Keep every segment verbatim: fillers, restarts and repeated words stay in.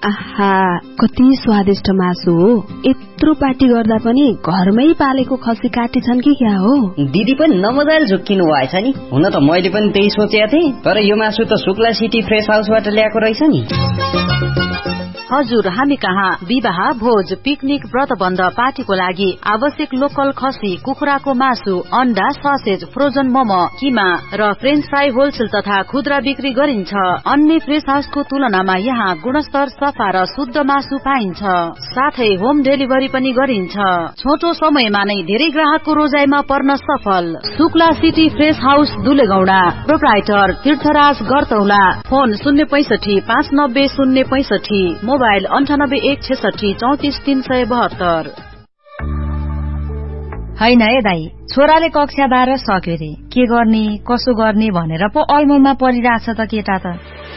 आहा कति स्वादिष्ट मासु हो। यत्रो पार्टी गर्दा पनि घरमै पालेको खसी काटेछन् कि क्या हो? दिदी पनि नमजाले झुक्किनु भएछ नि। हुन त मैले पनि त्यही सोचेको थिएँ, तर यो मासु त शुक्ला सिटी फ्रेश हाउसबाट ल्याएको रहेछ नि। हजुर, हामी कहाँ विवाह, भोज, पिकनिक, व्रतबन्ध, पार्टीको लागि आवश्यक लोकल खसी, कुखुराको मासु, अन्डा, ससेज, फ्रोजन मोमो, किमा र फ्रेन्च फ्राई होलसेल तथा खुद्रा बिक्री गरिन्छ। अन्य फ्रेश हाउसको तुलनामा यहाँ गुणस्तर, सफा र शुद्ध मासु पाइन्छ। साथै होम डेलिभरी पनि गरिन्छ। छोटो समयमा नै धेरै ग्राहकको रोजाइमा पर्न सफल Shukla city fresh house दुलेगौडा। Proprietor तीर्थराज गरतौला। फोन शून्य पैसठी पाँच नब्बे शून्य पैसठी, मोबाइल अन्ठानब्बे एक छेसठी चौतिस तीन सय बहत्तर। हैन ए दाई, छोराले कक्षा बाह्र सक्यो रे, के गर्ने कसो गर्ने भनेर पो अलमलमा परिरहेछ त केटा त।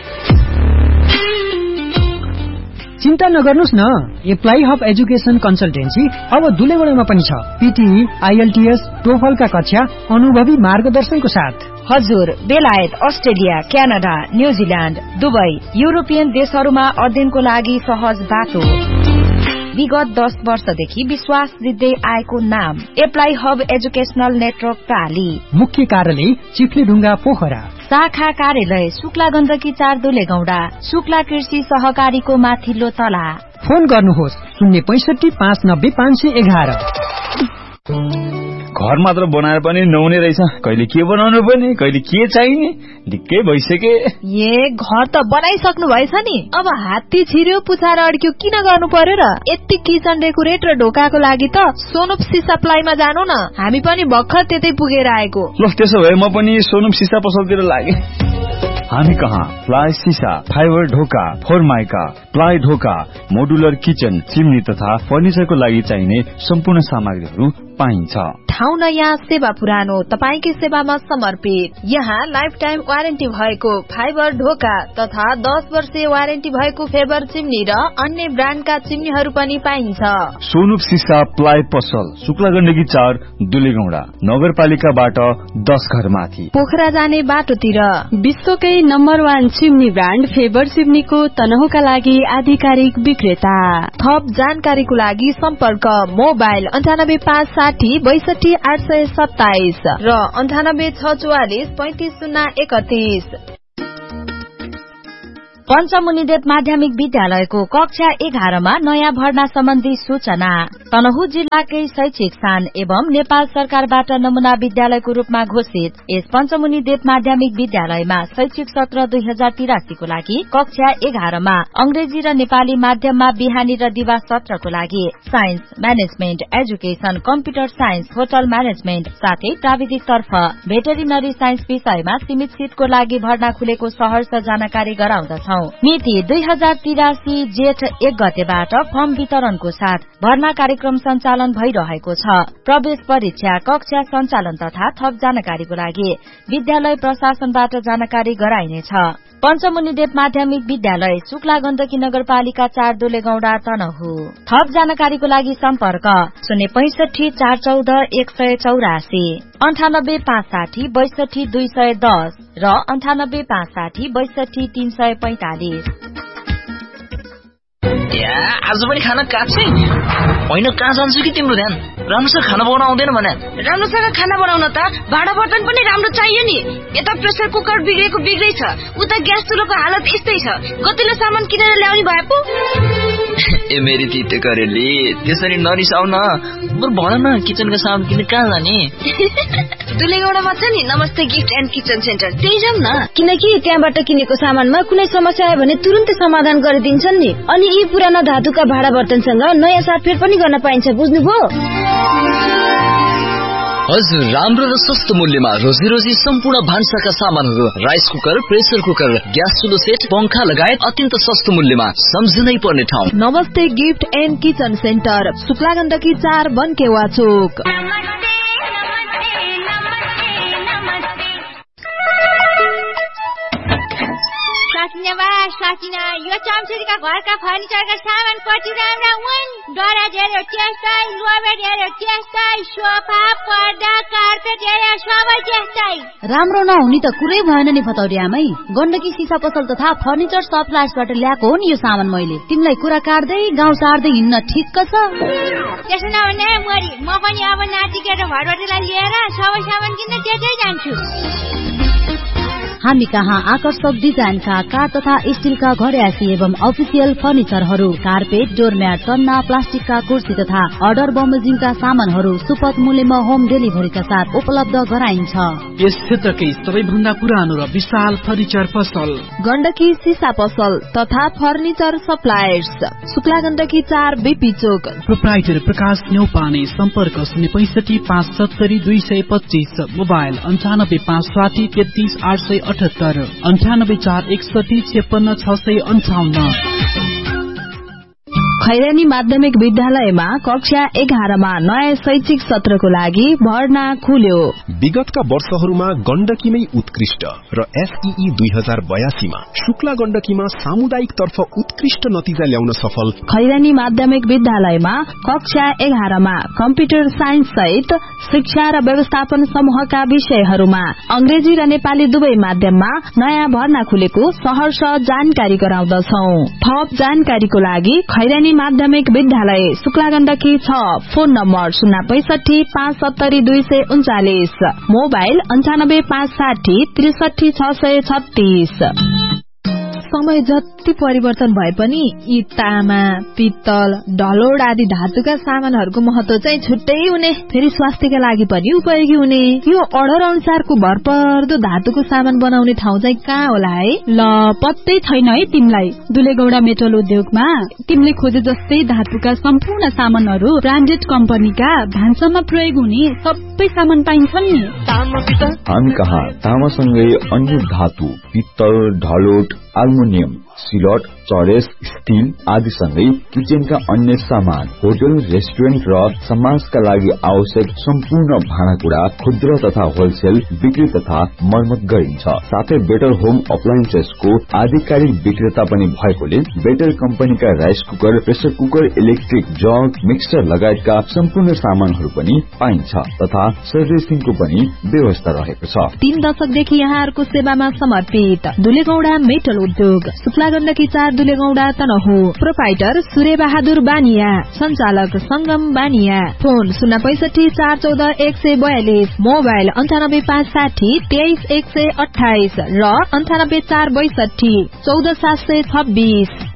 चिन्ता नगर्नुस् न, एप्लाई हब एजुकेसन कन्सल्टेन्सी अब दुलेगौडामा पनि छ। पीटीई, आईएलटीएस, टोफलका कक्षा अनुभवी मार्गदर्शनको साथ। हजुर, बेलायत, Australia, Canada, New Zealand, Dubai, European देशहरूमा अध्ययनको लागि सहज बाटो। विगत दस वर्षदेखि विश्वास दिँदै आएको नाम एप्लाई हब एजुकेशनल नेटवर्क प्राली। मुख्य कार्यालय चिफ्लेढुङ्गा पोखरा। शाखा कार्यालय शुक्ला गण्डकी चार दुलेगौडा, शुक्ला कृषि सहकारीको माथिल्लो तला। फोन गर्नुहोस् शून्य पैसठी पाँच नब्बे पाँच सय एघार। घर मात्र बनाएर पनि नहुने रहेछ, कहिले के बनाउनु पर्ने, कहिले के चाहिने, ढिक्कै भइसके। ए घर त बनाइसक्नु भएछ नि, अब हात्ती छिर्यो पुछाएर अड्क्यो किन गर्नु पर्यो र? यति किचन डेकोरेट र ढोकाको लागि त सोनुप सिसा प्लाईमा जानु न, हामी पनि भर्खर त्यतै पुगेर आएको। ल त्यसो भए म पनि सोनुप सिसा पसलतिर लागे। हामी कहाँ प्लाई सिसा, फाइबर ढोका, फोरमाइका, प्लाई ढोका, मोडुलर किचन, चिम्नी तथा फर्निचरको लागि चाहिने सम्पूर्ण सामग्रीहरू पाइन्छ। ठाउँ नयाँ, सेवा पुरानो, तपाईकै सेवामा समर्पित। यहाँ लाइफ टाइम वारेन्टी भएको फाइबर ढोका तथा दस वर्षीय वारेन्टी भएको फेबर चिम्नी र अन्य ब्रान्डका चिम्नीहरू पनि पाइन्छ। सोनुप सिसा प्लाई पसल शुक्ला गण्डकी चार दुलेगौडा, नगरपालिकाबाट दस घर माथि पोखरा जाने बाटोतिर। विश्वकै number one chimney brand favour चिम्नीको तनहुका लागि आधिकारिक विक्रेता। थप जानकारीको लागि सम्पर्क मोबाइल अन्ठानब्बे पाँच साठी बैसठी आठ सय सत्ताइस र अन्ठानब्बे छ चौवालिस पैंतिस शून्य एकतीस। पञ्चमुनिदेव माध्यमिक विद्यालयको कक्षा एघारमा नयाँ भर्ना सम्बन्धी सूचना। तनहुँ जिल्लाकै शैक्षिक स्थान एवं नेपाल सरकारबाट नमूना विद्यालयको रूपमा घोषित यस पञ्चमुनिदेव माध्यमिक विद्यालयमा शैक्षिक सत्र दुई हजार तिरासीको लागि कक्षा एघारमा अंग्रेजी र नेपाली माध्यममा बिहानी र दिवा सत्रको लागि science, management, education, computer science, hotel management साथै प्राविधिक तर्फ भेटरिनरी साइन्स विषयमा सीमित सीटको लागि भर्ना खुलेको सहर्ष जानकारी गराउँदछ। मिति दुई हजार तिरासी जेठ एक गतेबाट फर्म वितरणको साथ भर्ना कार्यक्रम सञ्चालन भइरहेको छ। प्रवेश परीक्षा, कक्षा सञ्चालन तथा थप जानकारीको लागि विद्यालय प्रशासनबाट जानकारी गराइनेछ। पञ्चमुनिदेव माध्यमिक विद्यालय शुक्ला गण्डकी नगरपालिका चार दुलेगौडा तनहुँ। थप जानकारीको लागि सम्पर्क शून्य पैसठी चार चौध एक सय चौरासी, अन्ठानब्बे पाँच साठी बैसठी दुई सय दस र अन्ठानब्बे पाँच साठी बैसठी तीन सय पैंतालिस। आज पनि खाना काट्छै होइन, कहाँ जान्छु कि तिम्रो ध्यान? राम्रोसँग खाना बनाउन आउँदैन भने? राम्रोसँग खाना बनाउन त भाँडा बर्तन पनि राम्रो चाहियो नि। यता प्रेसर कुकर बिग्रेको बिग्रै छ, उता ग्यास चुलोको हालत यस्तै छ, गतिलो सामान किनेर ल्याउने भए पो। ए मेरी तिते करेली, त्यसरी नरिसाउ न। बरु भन न, किचनका सामान किन्न कहाँ जाने? दुलेगौडामा छ नि नमस्ते गिफ्ट एन्ड किचन सेन्टर, त्यही जाउँ न। किनकि त्यहाँबाट किनेको सामानमा कुनै समस्या आयो भने तुरुन्तै समाधान गरिदिन्छन् नि। अनि यी पुराना धातुका भाँडा बर्तनसँग नयाँ साटफेर पनि गर्न पाइन्छ, बुझ्नुभयो? हजुर, राम्रो र सस्तो मूल्यमा रोजी रोजी सम्पूर्ण भान्साका सामानहरू, rice cooker, pressure cooker, gas चुलो set, पंखा लगायत अत्यन्त सस्तो मूल्यमा सम्झनै पर्ने ठाउँ नमस्ते gift and kitchen centre, Shukla Gandaki चार बनकेवा चोक। धन्यवाद सचिना। यो चम्चुरीका घरका फर्निचरका सामान कति राम्रा हुन्। दराज हेऱ्यो त्यस्तै, लोबेट हेऱ्यो त्यस्तै, सोफा, पर्दा, कार्पेट हेऱ्यो सबै त्यस्तै। राम्रो नहुने त कुरै भएन नि भतौरियामै। गण्डकी सिसा पसल तथा फर्निचर सप्लायर्सबाट ल्याएको हो नि यो सामान मैले। तिमीलाई कुरा काट्दै गाउँ सार्दै हिँड्न ठिक्क छ। त्यसो नभने मरी म पनि अब नाति केटा भरभटेलाई लिएर सबै सामान किन्न त्यतै जान्छु। हामी कहाँ आकर्षक डिजाइनका काठ तथा स्टिलका घरयासी एवं अफिसियल फर्निचरहरू, कार्पेट, डोरम्याट, सन्ना, प्लास्टिकका कुर्सी तथा अर्डर बमोजिमका सामानहरू सुपथ मूल्यमा होम डेलिभरीका साथ उपलब्ध गराइन्छ। यस क्षेत्रकै सबैभन्दा पुरानो र विशाल फर्निचर पसल गण्डकी सिसा पसल तथा फर्निचर सप्लायर्स, शुक्ला गण्डकी चार बीपी चोक। प्रोप्राइटर प्रकाश न्यौपाने। सम्पर्क शून्य पैंसठी पाँच सत्तरी दुई सय पच्चीस। मोबाइल अन्ठानब्बे पाँच साठी तेत्तीस आठ सय अठहत्तर, अन्ठानब्बे चार एकसठी छेपन्न छ सय अन्ठाउन्न। खैरानी माध्यमिक विद्यालयमा कक्षा एघारमा नयाँ शैक्षिक सत्रको लागि भर्ना खुल्यो। विगतका वर्षहरूमा गण्डकीमै उत्कृष्ट र एसईई दुई हजार बयासीमा शुक्ला गण्डकीमा सामुदायिक तर्फ उत्कृष्ट नतिजा ल्याउन सफल खैरानी माध्यमिक विद्यालयमा कक्षा एघारमा कम्प्युटर साइन्स सहित शिक्षा र व्यवस्थापन समूहका विषयहरूमा अंग्रेजी र नेपाली दुवै माध्यममा नयाँ भर्ना खुलेको सहर्ष जानकारी गराउँदछौ। थप जानकारीको लागि खैरानी माध्यमिक विद्यालय शुक्ला गण्डकी छ। फोन नम्बर शून्य पैंसठी पाँच सत्तरी दुई सय उन्चालिस। मोबाइल अन्ठानब्बे पाँच साठी त्रिसठी छ सय छत्तीस। समय जति परिवर्तन भए पनि यी तामा, पित्तल, ढलोड आदि धातुका सामानहरूको महत्व चाहिँ छुट्टै हुने, फेरि स्वास्थ्यका लागि पनि उपयोगी हुने। यो अर्डर अनुसारको भरपर्दो धातुको सामान बनाउने ठाउँ चाहिँ कहाँ होला है? ल पत्तै छैन है तिमीलाई। दुलेगौडा मेटल उद्योगमा तिमीले खोजे जस्तै धातुका सम्पूर्ण सामानहरू ब्रान्डेड कम्पनीका भान्सामा प्रयोग हुने सबै सामान पाइन्छन् नि। हामी कहाँ तामासँगै अन्य धातु, पित्तल, ढलोट, एल्युमिनियम, सिलट, चरेस, स्टील आदि सँगै किचनका अन्य सामान, होटल, रेस्टुरेन्ट र समाजका लागि आवश्यक सम्पूर्ण भाँडाकुँडा खुद्र तथा होलसेल बिक्री तथा मर्मत गरिन्छ। साथै बेटर होम अप्लायन्सेसको आधिकारिक विक्रेता पनि भएकोले बेटर कम्पनीका rice cooker, pressure cooker, electric jug, mixer लगायतका सम्पूर्ण सामानहरू पनि पाइन्छ तथा सर्भिसिङको पनि व्यवस्था रहेको छ। तीन दशकदेखि यहाँहरूको सेवामा समर्पित दुलेगौडा मेटल उद्योग, शुक्ला गण्डकी चार, दुलेगौडा तनहु। प्रोपाइटर सूर्य बहादुर बानिया, संचालक संगम बानिया। फोन शून्य पैंसठी चार चौध एक सय बयालिस। मोबाइल अन्ठानब्बे पाँच साठी तेइस एक सय अठाइस र अन्ठानब्बे चार बैसठी चौध सात सय छब्बीस।